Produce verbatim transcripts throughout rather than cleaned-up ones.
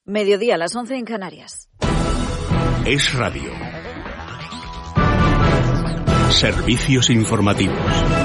Mediodía, a las once en Canarias. Es Radio. Servicios informativos.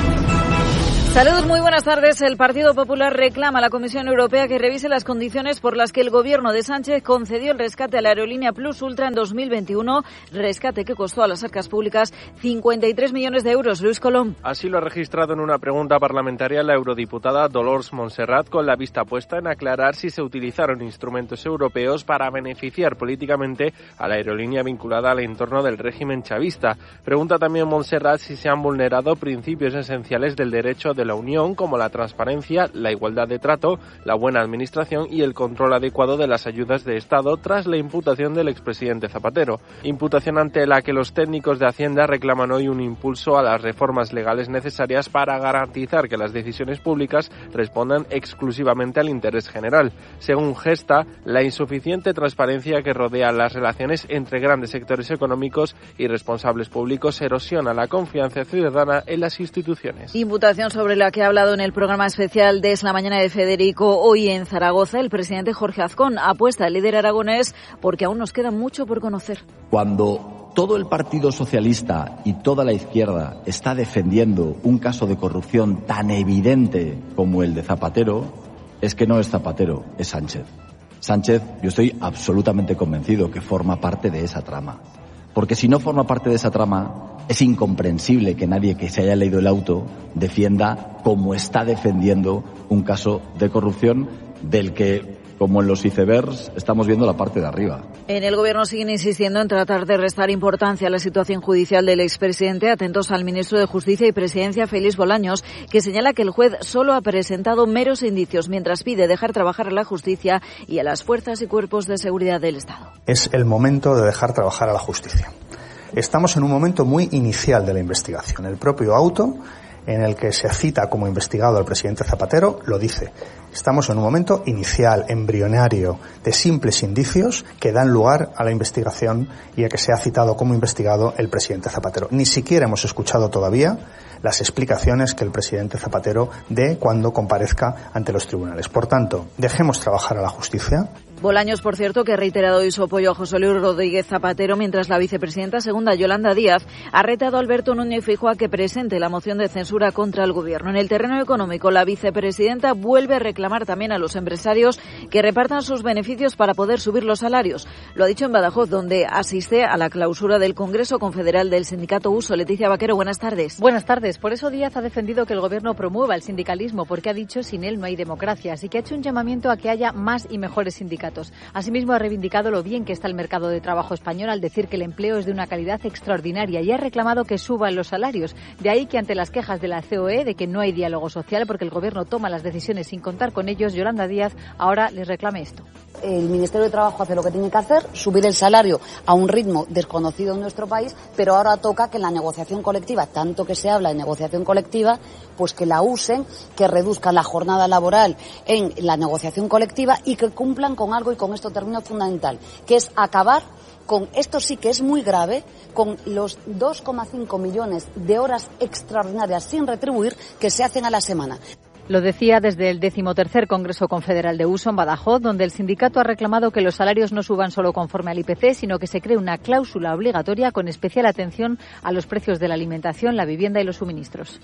Saludos, muy buenas tardes. El Partido Popular reclama a la Comisión Europea que revise las condiciones por las que el gobierno de Sánchez concedió el rescate a la aerolínea Plus Ultra en dos mil veintiuno, rescate que costó a las arcas públicas cincuenta y tres millones de euros. Luis Colom. Así lo ha registrado en una pregunta parlamentaria la eurodiputada Dolors Montserrat, con la vista puesta en aclarar si se utilizaron instrumentos europeos para beneficiar políticamente a la aerolínea vinculada al entorno del régimen chavista. Pregunta también Montserrat si se han vulnerado principios esenciales del derecho de la Unión, como la transparencia, la igualdad de trato, la buena administración y el control adecuado de las ayudas de Estado tras la imputación del expresidente Zapatero. Imputación ante la que los técnicos de Hacienda reclaman hoy un impulso a las reformas legales necesarias para garantizar que las decisiones públicas respondan exclusivamente al interés general. Según Gesta, la insuficiente transparencia que rodea las relaciones entre grandes sectores económicos y responsables públicos erosiona la confianza ciudadana en las instituciones. Imputación sobre la que ha hablado en el programa especial de Es la Mañana de Federico hoy en Zaragoza el presidente Jorge Azcón. Apuesta al líder aragonés porque aún nos queda mucho por conocer. Cuando todo el Partido Socialista y toda la izquierda está defendiendo un caso de corrupción tan evidente como el de Zapatero, es que no es Zapatero, es Sánchez. Sánchez, yo estoy absolutamente convencido que forma parte de esa trama. Porque si no forma parte de esa trama, es incomprensible que nadie que se haya leído el auto defienda como está defendiendo un caso de corrupción del que, como en los icebergs, estamos viendo la parte de arriba. En el Gobierno siguen insistiendo en tratar de restar importancia a la situación judicial del expresidente, atentos al ministro de Justicia y Presidencia, Félix Bolaños, que señala que el juez solo ha presentado meros indicios, mientras pide dejar trabajar a la justicia y a las fuerzas y cuerpos de seguridad del Estado. Es el momento de dejar trabajar a la justicia. Estamos en un momento muy inicial de la investigación. El propio auto en el que se cita como investigado al presidente Zapatero lo dice. Estamos en un momento inicial, embrionario, de simples indicios que dan lugar a la investigación y a que se ha citado como investigado el presidente Zapatero. Ni siquiera hemos escuchado todavía las explicaciones que el presidente Zapatero dé cuando comparezca ante los tribunales. Por tanto, dejemos trabajar a la justicia. Bolaños, por cierto, que ha reiterado hoy su apoyo a José Luis Rodríguez Zapatero, mientras la vicepresidenta segunda, Yolanda Díaz, ha retado a Alberto Núñez Feijóo a que presente la moción de censura contra el Gobierno. En el terreno económico, la vicepresidenta vuelve a reclamar también a los empresarios que repartan sus beneficios para poder subir los salarios. Lo ha dicho en Badajoz, donde asiste a la clausura del Congreso Confederal del Sindicato Uso. Leticia Vaquero, buenas tardes. Buenas tardes. Por eso Díaz ha defendido que el Gobierno promueva el sindicalismo, porque ha dicho sin él no hay democracia, así que ha hecho un llamamiento a que haya más y mejores sindicatos. Asimismo, ha reivindicado lo bien que está el mercado de trabajo español al decir que el empleo es de una calidad extraordinaria y ha reclamado que suban los salarios. De ahí que ante las quejas de la C O E de que no hay diálogo social porque el Gobierno toma las decisiones sin contar con ellos, Yolanda Díaz ahora les reclame esto. El Ministerio de Trabajo hace lo que tiene que hacer, subir el salario a un ritmo desconocido en nuestro país, pero ahora toca que la negociación colectiva, tanto que se habla de negociación colectiva, pues que la usen, que reduzcan la jornada laboral en la negociación colectiva y que cumplan con algo, y con esto termino, fundamental, que es acabar con, esto sí que es muy grave, con los dos coma cinco millones de horas extraordinarias sin retribuir que se hacen a la semana. Lo decía desde el decimotercer Congreso Confederal de Uso en Badajoz, donde el sindicato ha reclamado que los salarios no suban solo conforme al I P C, sino que se cree una cláusula obligatoria con especial atención a los precios de la alimentación, la vivienda y los suministros.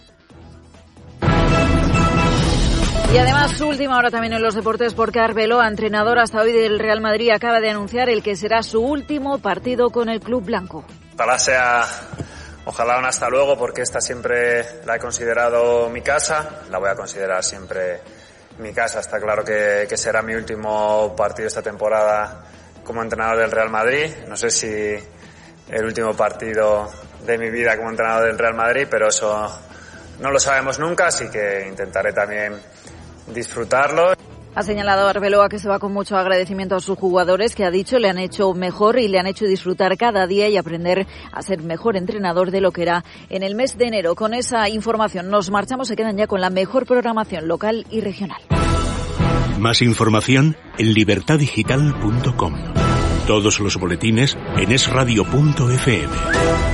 Y además, su última hora también en los deportes, porque Arbeloa, entrenador hasta hoy del Real Madrid, acaba de anunciar el que será su último partido con el club blanco. Ojalá sea, ojalá un hasta luego, porque esta siempre la he considerado mi casa, la voy a considerar siempre mi casa. Está claro que, que será mi último partido esta temporada como entrenador del Real Madrid. No sé si el último partido de mi vida como entrenador del Real Madrid, pero eso no lo sabemos nunca, así que intentaré también disfrutarlo. Ha señalado Arbeloa que se va con mucho agradecimiento a sus jugadores, que ha dicho le han hecho mejor y le han hecho disfrutar cada día y aprender a ser mejor entrenador de lo que era en el mes de enero. Con esa información nos marchamos, se quedan ya con la mejor programación local y regional. Más información en libertad digital punto com. Todos los boletines en es radio punto efe eme.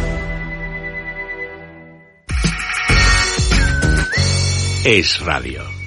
Es Radio.